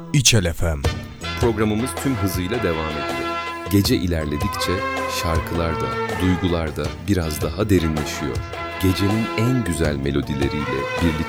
İçel FM. Programımız tüm hızıyla devam ediyor. Gece ilerledikçe şarkılar da, duygular da biraz daha derinleşiyor. Gecenin en güzel melodileriyle birlikte